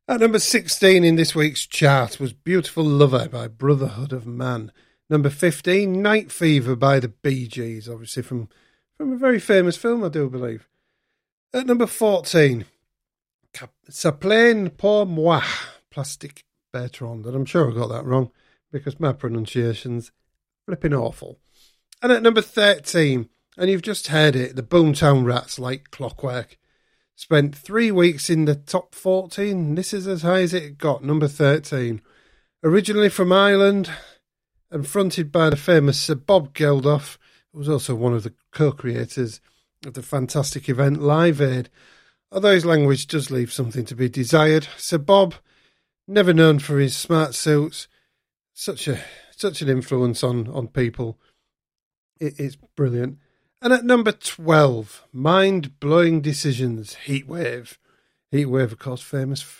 At number 16 in this week's chart was Beautiful Lover by Brotherhood of Man. Number 15, Night Fever by the Bee Gees, obviously from a very famous film, I do believe. At number 14, Ça plaint pour moi, Plastic Bertrand, and I'm sure I got that wrong because my pronunciation's flipping awful. And at number 13, and you've just heard it, the Boomtown Rats, Like Clockwork. Spent 3 weeks in the top 14. This is as high as it got, number 13. Originally from Ireland and fronted by the famous Sir Bob Geldof, who was also one of the co-creators of the fantastic event Live Aid. Although his language does leave something to be desired, Sir Bob, never known for his smart suits, such an influence on people. It's brilliant. And at number 12, Mind Blowing Decisions, Heatwave. Heatwave, of course, famous